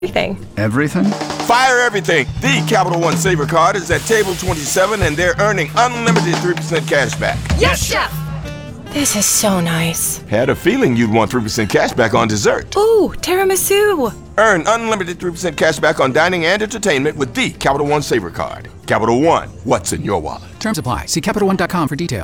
Everything. Everything? Fire everything. The Capital One Saver Card is at table 27 and they're earning unlimited 3% cash back. Yes, Chef! This is so nice. Had a feeling you'd want 3% cash back on dessert. Ooh, tiramisu. Earn unlimited 3% cash back on dining and entertainment with the Capital One Saver Card. Capital One, what's in your wallet? Terms apply. See CapitalOne.com for details.